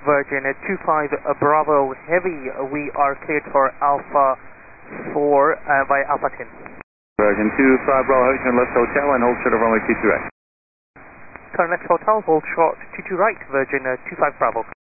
Virgin 25 Bravo Heavy, we are cleared for Alpha 4 by Alpha 10. Virgin 25 Bravo, turn left hotel and hold short of runway 22 right. Turn left hotel, hold short 22 right, Virgin 25 Bravo.